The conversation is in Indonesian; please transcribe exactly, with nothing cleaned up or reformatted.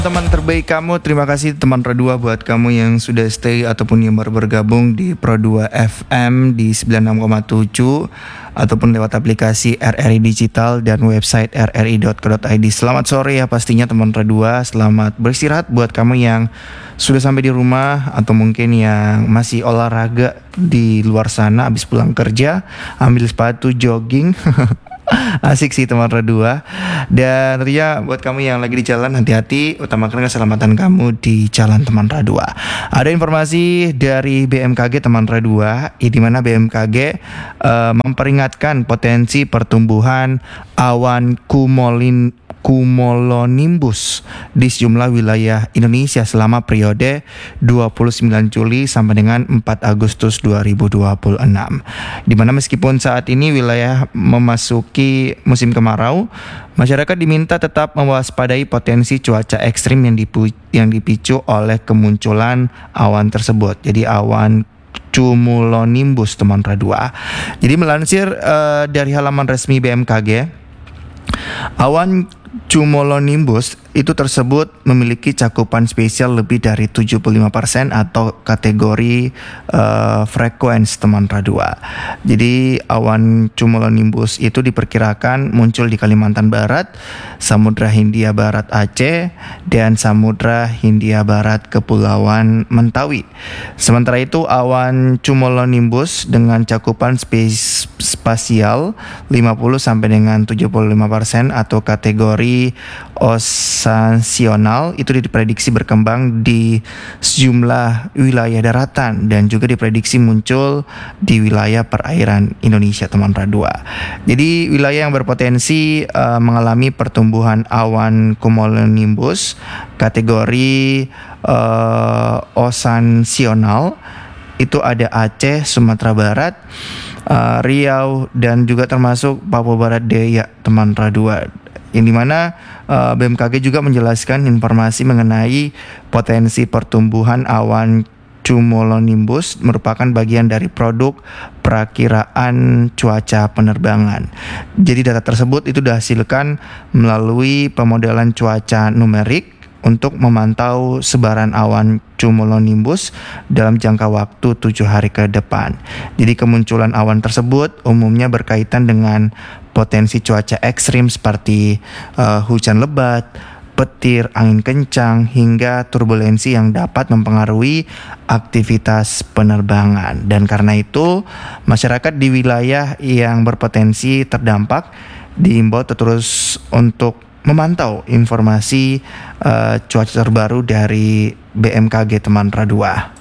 Teman terbaik kamu, terima kasih teman Pro dua buat kamu yang sudah stay ataupun yang baru bergabung di Pro dua F M di sembilan puluh enam koma tujuh ataupun lewat aplikasi R R I Digital dan website r r i dot co dot i d. Selamat sore ya pastinya teman Pro dua, selamat beristirahat buat kamu yang sudah sampai di rumah atau mungkin yang masih olahraga di luar sana habis pulang kerja, ambil sepatu jogging. Asik sih teman Pro dua. Dan tentunya buat kamu yang lagi di jalan, hati-hati, utamakan keselamatan kamu di jalan teman Pro dua. Ada informasi dari B M K G teman Pro dua, di mana B M K G uh, memperingatkan potensi pertumbuhan awan kumulin cumulonimbus di sejumlah wilayah Indonesia selama periode dua puluh sembilan Juli sampai dengan empat Agustus dua ribu dua puluh enam. Di mana meskipun saat ini wilayah memasuki musim kemarau, masyarakat diminta tetap mewaspadai potensi cuaca ekstrim yang dipu- yang dipicu oleh kemunculan awan tersebut. Jadi awan cumulonimbus teman Pro dua. Jadi melansir uh, dari halaman resmi B M K G, awan cumulonimbus itu tersebut memiliki cakupan spesial lebih dari tujuh puluh lima persen atau kategori uh, frekuensi teman Pro dua. Jadi awan cumulonimbus itu diperkirakan muncul di Kalimantan Barat, Samudra Hindia Barat Aceh, dan Samudra Hindia Barat Kepulauan Mentawai. Sementara itu awan cumulonimbus dengan cakupan spes- spasial lima puluh sampai dengan tujuh puluh lima persen atau kategori osasional itu diprediksi berkembang di sejumlah wilayah daratan dan juga diprediksi muncul di wilayah perairan Indonesia teman Pro dua. Jadi wilayah yang berpotensi uh, mengalami pertumbuhan awan cumulonimbus kategori uh, osasional itu ada Aceh, Sumatera Barat, uh, Riau, dan juga termasuk Papua Barat Daya teman Pro dua. Yang dimana uh, B M K G juga menjelaskan informasi mengenai potensi pertumbuhan awan cumulonimbus merupakan bagian dari produk perakiraan cuaca penerbangan. Jadi data tersebut itu dihasilkan melalui pemodelan cuaca numerik untuk memantau sebaran awan cumulonimbus dalam jangka waktu tujuh hari ke depan. Jadi kemunculan awan tersebut umumnya berkaitan dengan potensi cuaca ekstrim seperti uh, hujan lebat, petir, angin kencang, hingga turbulensi yang dapat mempengaruhi aktivitas penerbangan. Dan karena itu, masyarakat di wilayah yang berpotensi terdampak diimbau terus untuk memantau informasi uh, cuaca terbaru dari B M K G teman Pro dua.